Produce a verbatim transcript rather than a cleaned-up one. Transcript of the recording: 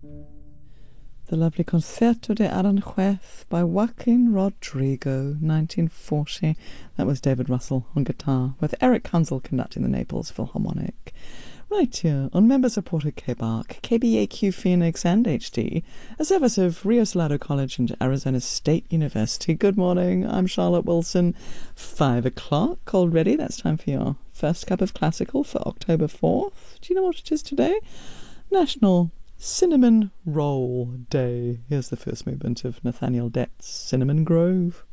The lovely Concerto de Aranjuez by Joaquin Rodrigo, nineteen forty. That was David Russell on guitar, with Eric Kunzel conducting the Naples Philharmonic. Right here on member-supported K B A R C, K B A Q Phoenix and H D, a service of Rio Salado College and Arizona State University. Good morning, I'm Charlotte Wilson. Five o'clock already. That's time for your first cup of classical for October fourth. Do you know what it is today? National Cinnamon Roll Day. Here's the first movement of Nathaniel Dett's Cinnamon Grove.